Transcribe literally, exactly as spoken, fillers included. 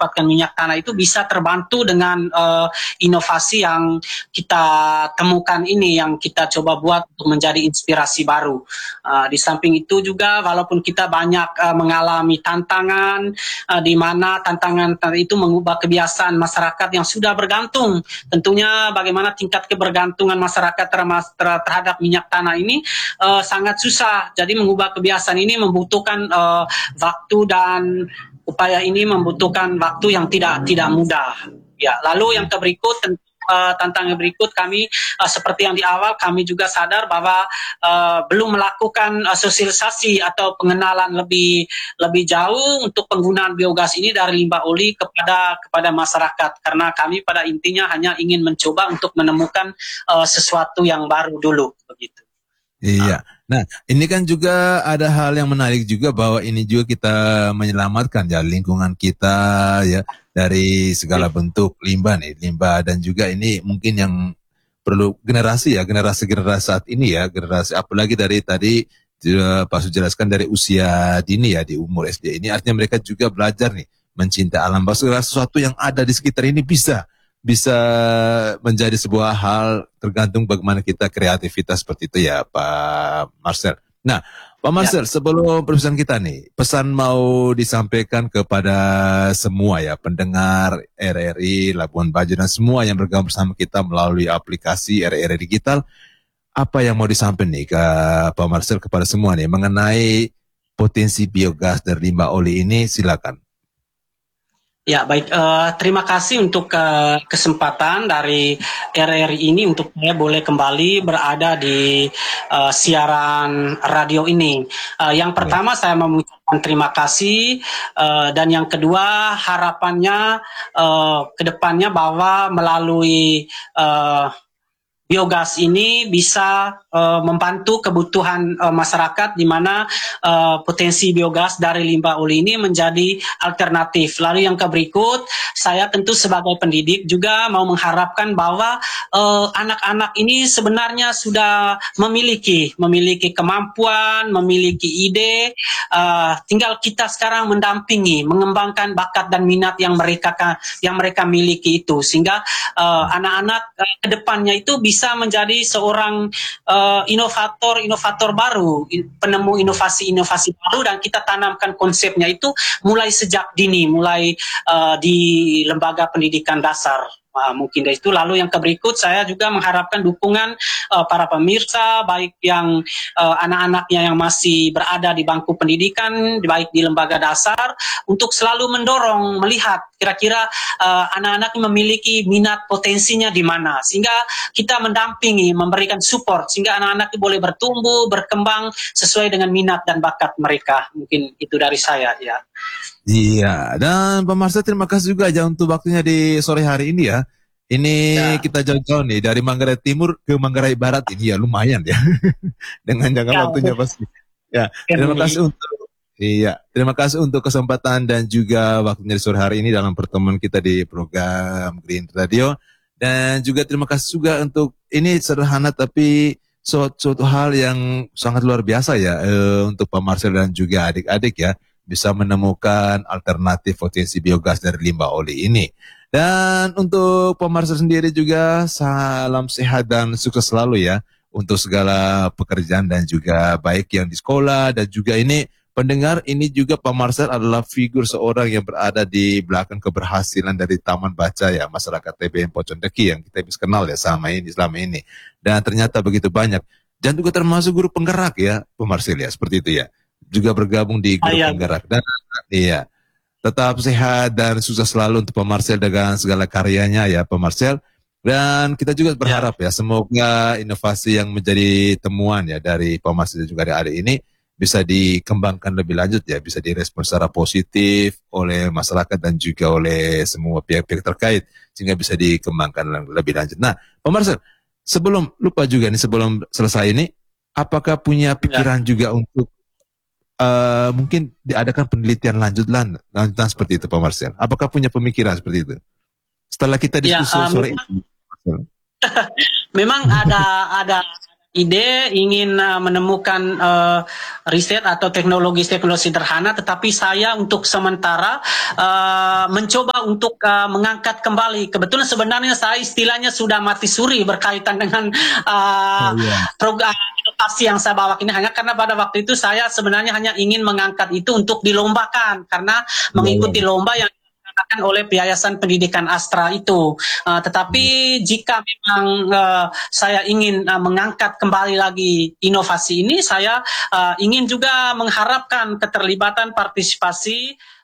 mendapatkan minyak tanah itu bisa terbantu dengan uh, inovasi yang kita temukan ini, yang kita coba buat untuk menjadi inspirasi baru. Uh, di samping itu juga walaupun kita banyak uh, mengalami tantangan, uh, di mana tantangan itu mengubah kebiasaan masyarakat yang sudah bergantung. Tentunya bagaimana tingkat kebergantungan masyarakat termas- ter- terhadap minyak tanah ini uh, sangat susah. Jadi mengubah kebiasaan ini membutuhkan uh, waktu, dan upaya ini membutuhkan waktu yang tidak tidak mudah. Ya, lalu yang berikut tentu Uh, tantangan berikut kami uh, seperti yang di awal kami juga sadar bahwa uh, belum melakukan uh, sosialisasi atau pengenalan lebih lebih jauh untuk penggunaan biogas ini dari limbah oli kepada kepada masyarakat, karena kami pada intinya hanya ingin mencoba untuk menemukan uh, sesuatu yang baru dulu begitu. Iya. Nah, ini kan juga ada hal yang menarik juga, bahwa ini juga kita menyelamatkan ya lingkungan kita ya dari segala bentuk limbah nih, limbah, dan juga ini mungkin yang perlu generasi ya, generasi-generasi saat ini ya, generasi apalagi dari tadi Pak Su jelaskan dari usia dini ya, di umur S D ini, artinya mereka juga belajar nih mencintai alam, bahwa segala sesuatu yang ada di sekitar ini bisa bisa menjadi sebuah hal, tergantung bagaimana kita kreativitas seperti itu ya Pak Marcel. Nah Pak Marcel, ya, sebelum perpisahan kita nih, pesan mau disampaikan kepada semua ya pendengar R R I Labuan Bajo dan semua yang bergabung bersama kita melalui aplikasi R R I Digital, apa yang mau disampaikan nih ke Pak Marcel kepada semua nih mengenai potensi biogas dari limbah oli ini, silakan. Ya, baik. Uh, terima kasih untuk uh, kesempatan dari R R I ini untuk saya boleh kembali berada di uh, siaran radio ini. Uh, yang pertama saya mengucapkan terima kasih, uh, dan yang kedua harapannya uh, ke depannya bahwa melalui uh, biogas ini bisa uh, membantu kebutuhan uh, masyarakat, di mana uh, potensi biogas dari limbah oli ini menjadi alternatif. Lalu yang berikut, saya tentu sebagai pendidik juga mau mengharapkan bahwa uh, anak-anak ini sebenarnya sudah memiliki memiliki kemampuan, memiliki ide, uh, tinggal kita sekarang mendampingi, mengembangkan bakat dan minat yang mereka yang mereka miliki itu, sehingga uh, anak-anak uh, ke depannya itu bisa bisa menjadi seorang uh, inovator-inovator baru, penemu inovasi-inovasi baru, dan kita tanamkan konsepnya itu mulai sejak dini, mulai uh, di lembaga pendidikan dasar. Uh, mungkin dari itu. Lalu yang berikut, saya juga mengharapkan dukungan uh, para pemirsa, baik yang uh, anak-anaknya yang masih berada di bangku pendidikan, baik di lembaga dasar, untuk selalu mendorong, melihat kira-kira uh, anak-anak memiliki minat potensinya di mana, sehingga kita mendampingi, memberikan support, sehingga anak-anak boleh bertumbuh, berkembang sesuai dengan minat dan bakat mereka. Mungkin itu dari saya, ya. Iya, dan Pak Marcel terima kasih juga aja untuk waktunya di sore hari ini ya. Ini ya, kita jauh-jauh nih dari Manggarai Timur ke Manggarai Barat ini ya, lumayan ya. Dengan jangka ya, waktunya pasti. Ya, terima kasih untuk iya, terima kasih untuk kesempatan dan juga waktunya di sore hari ini dalam pertemuan kita di program Green Radio. Dan juga terima kasih juga untuk ini sederhana tapi suatu, suatu hal yang sangat luar biasa ya eh, untuk Pak Marcel dan juga adik-adik ya, bisa menemukan alternatif potensi biogas dari limbah oli ini. Dan untuk Pak Marcel sendiri juga salam sehat dan sukses selalu ya untuk segala pekerjaan dan juga baik yang di sekolah, dan juga ini pendengar, ini juga Pak Marcel adalah figur seorang yang berada di belakang keberhasilan dari Taman Baca ya Masyarakat T B M Pocondeki yang kita bisa kenal ya selama ini, selama ini. Dan ternyata begitu banyak. Dan juga termasuk guru penggerak ya Pak Marcel ya, seperti itu ya. Juga bergabung di grup Ayah. penggerak. Dan iya, tetap sehat dan sukses selalu untuk Pak Marcel dengan segala karyanya ya Pak Marcel. Dan kita juga berharap ya, ya semoga inovasi yang menjadi temuan ya dari Pak Marcel dan juga adik-adik ini bisa dikembangkan lebih lanjut ya, bisa direspon secara positif oleh masyarakat dan juga oleh semua pihak-pihak terkait, sehingga bisa dikembangkan lebih lanjut. Nah Pak Marcel, sebelum lupa juga nih, sebelum selesai ini, apakah punya pikiran ya. juga untuk Uh, mungkin diadakan penelitian lanjut lanjutan seperti itu Pak Marcel? Apakah punya pemikiran seperti itu? Setelah kita diskusi ya, um, sore ini. Memang ada ada ide ingin uh, menemukan uh, riset atau teknologi-teknologi sederhana, tetapi saya untuk sementara uh, mencoba untuk uh, mengangkat kembali. Kebetulan sebenarnya saya istilahnya sudah mati suri berkaitan dengan uh, oh, yeah. program inovasi yang saya bawa ini, hanya karena pada waktu itu saya sebenarnya hanya ingin mengangkat itu untuk dilombakan, karena yeah, mengikuti yeah. lomba yang oleh Yayasan Pendidikan Astra itu. Uh, tetapi jika memang uh, saya ingin uh, mengangkat kembali lagi inovasi ini, saya uh, ingin juga mengharapkan keterlibatan partisipasi